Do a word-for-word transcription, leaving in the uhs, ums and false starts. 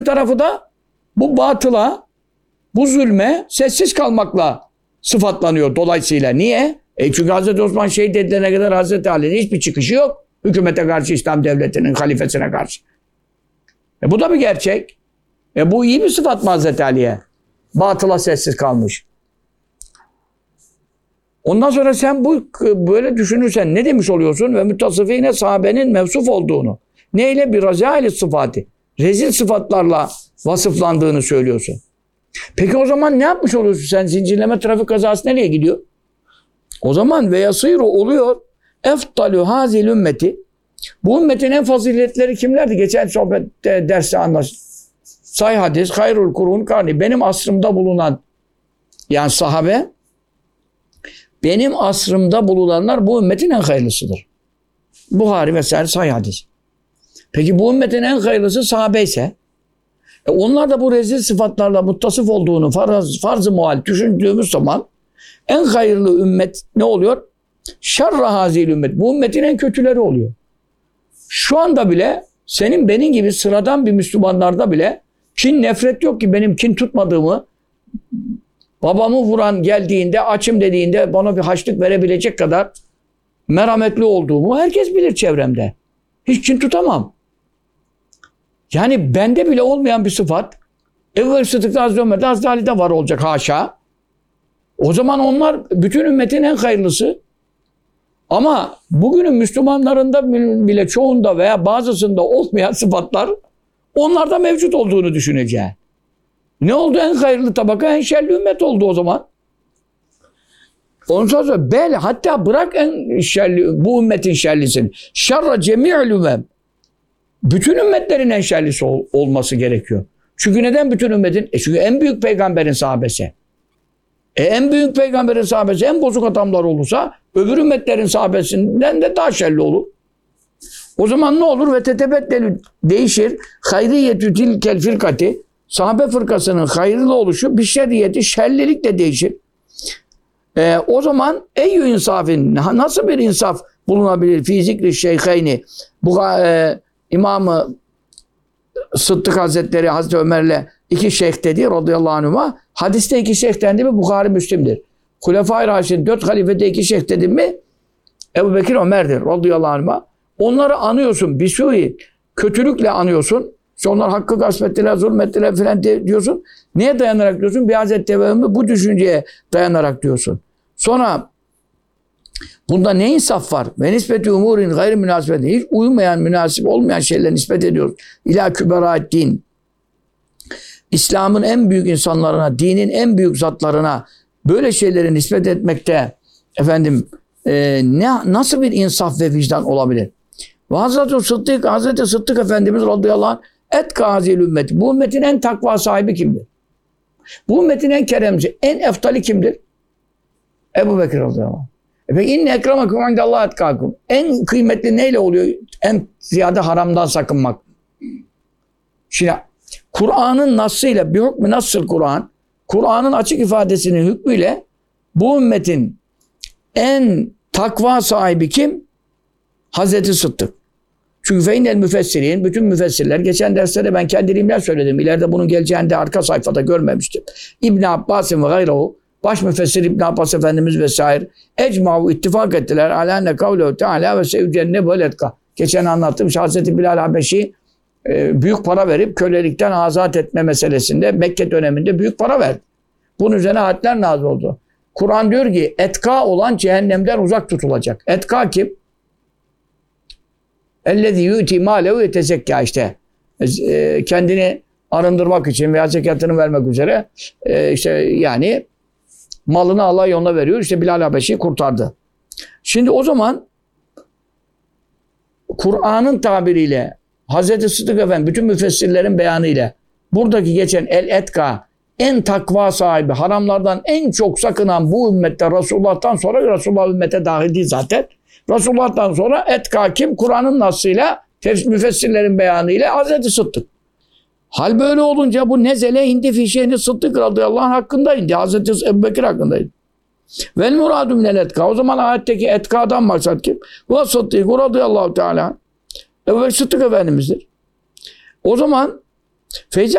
tarafı da bu batıla, bu zulme sessiz kalmakla sıfatlanıyor dolayısıyla. Niye? E çünkü Hazreti Osman şehit edilene kadar Hazreti Ali'nin hiçbir çıkışı yok. Hükümete karşı, İslam devletinin halifesine karşı. E bu da bir gerçek. E bu iyi bir sıfat mı Hazreti Ali'ye? Batıla sessiz kalmış. Ondan sonra sen bu böyle düşünürsen ne demiş oluyorsun? Ve müttasıfine sahabenin mevsuf olduğunu. Neyle? Bir rezail sıfatı. Rezil sıfatlarla vasıflandığını söylüyorsun. Peki o zaman ne yapmış oluyorsun sen? Zincirleme trafik kazası nereye gidiyor? O zaman ve yasîru oluyor. Eftalü hazil ümmeti. Bu ümmetin en faziletleri kimlerdi? Geçen sohbette derste anlaştık. Say hadis, hayrul kurun karni. Benim asrımda bulunan, yani sahabe, benim asrımda bulunanlar bu ümmetin en hayırlısıdır. Buhari vesaire say hadis. Peki bu ümmetin en hayırlısı sahabe ise, e onlar da bu rezil sıfatlarla muttasıf olduğunu farz, farz-ı muhal düşündüğümüz zaman en hayırlı ümmet ne oluyor? Şerra hazil ümmet. Bu ümmetin en kötüleri oluyor. Şu anda bile senin benim gibi sıradan bir Müslümanlarda bile kin, nefret yok ki benim kin tutmadığımı, babamı vuran geldiğinde, açım dediğinde bana bir haçlık verebilecek kadar merhametli olduğumu herkes bilir çevremde. Hiç kin tutamam. Yani bende bile olmayan bir sıfat Ebu Bekir Sıddık'ta, Hazreti Ömer'de, Hazreti Ali'de var olacak haşa. O zaman onlar bütün ümmetin en hayırlısı. Ama bugünün Müslümanlarında bile çoğunda veya bazısında olmayan sıfatlar onlarda mevcut olduğunu düşüneceğim. Ne oldu? En hayırlı tabaka en şerli ümmet oldu o zaman. Ondan sonra bel hatta bırak en şerli, bu ümmetin şerlisini. Şerra cemi'ül ümmem. Bütün ümmetlerin en şerlisi ol, olması gerekiyor. Çünkü neden bütün ümmetin? E çünkü en büyük peygamberin sahabesi. E en büyük peygamberin sahabesi en bozuk adamlar olursa öbür ümmetlerin sahabesinden de daha şerli olur. O zaman ne olur? Ve tetebeddelü değişir. Hayriyetü tilkel firkati. Sahabe fırkasının hayırlı oluşu bir şerriyeti şerlilikle değişir. E, o zaman eyyü insafin nasıl bir insaf bulunabilir? Fi zikri şeyheyni. Bu e, İmam-ı Sıddık Hazretleri Hazreti Ömer'le iki şeyh dedi radıyallahu anhuma. Hadiste iki şeyh dendi mi Bukhari Müslim'dir. Hulefai Raşidin dört halifede iki şeyh dedi mi Ebu Bekir Ömer'dir radıyallahu anhuma. Onları anıyorsun. Bisui kötülükle anıyorsun. İşte onlar hakkı gasp ettiler, zulmettiler filan diyorsun. Neye dayanarak diyorsun? Bir Hazreti Tevehümü bu düşünceye dayanarak diyorsun. Sonra bunda ne insaf var? Ve nispeti umurin gayri münasebeti. Hiç uymayan, münasip olmayan şeylere nispet ediyoruz. İlâ küberâ din. İslam'ın en büyük insanlarına, dinin en büyük zatlarına böyle şeyleri nispet etmekte efendim e, ne nasıl bir insaf ve vicdan olabilir? Ve Hazreti Sıddık, Hazreti Sıddık Efendimiz radıyallahu anh etka hazil ümmeti. Bu ümmetin en takva sahibi kimdir? Bu ümmetin en keremci, en eftali kimdir? Ebu Bekir radıyallahu anh. E peki inne ekremakum indallah etkâkum. En kıymetli neyle oluyor? En ziyade haramdan sakınmak. Şimdi Kur'an'ın nasıyla, bir hükmü nasıl Kur'an? Kur'an'ın açık ifadesinin hükmüyle bu ümmetin en takva sahibi kim? Hazreti Sıddık. Çünkü feynel müfessirin, bütün müfessirler, geçen derslerde ben kendiliğimden söyledim. İleride bunun geleceğini de arka sayfada görmemiştim. İbn Abbas'ın ve gayrehu, baş müfessir İbn Abbas Efendimiz vesaire ecma'u ittifak ettiler. Alâne kavlehu teâlâ ve sevcenne böletka. Geçen anlattım. Hazreti Bilal Habeşi e, büyük para verip kölelikten azat etme meselesinde Mekke döneminde büyük para verdi. Bunun üzerine ayetler nazil oldu. Kur'an diyor ki etka olan cehennemden uzak tutulacak. Etka kim? Ellezî yu'ti mâlehu yetezekâ işte. E, kendini arındırmak için veya zekatını vermek üzere e, işte yani malını Allah yoluna veriyor. İşte Bilal Habeşi'yi kurtardı. Şimdi o zaman Kur'an'ın tabiriyle Hazreti Sıddık Efendi bütün müfessirlerin beyanıyla buradaki geçen el etka en takva sahibi, haramlardan en çok sakınan bu ümmette Resulullah'tan sonra Resulullah ümmete dahil değil zaten. Resulullah'tan sonra etka kim? Kur'an'ın nasıyla müfessirlerin beyanıyla Hazreti Sıddık. Hal böyle olunca bu nezele indi fişeğini Sıddık radıyallahu anh hakkında indi. Hazreti Ebu Bekir hakkında indi. Vel muradu minel etka. O zaman ayetteki etkadan maksat kim? Ve Sıddık radıyallahu teala Ebu Bekir Sıddık Efendimiz'dir. O zaman Feyzi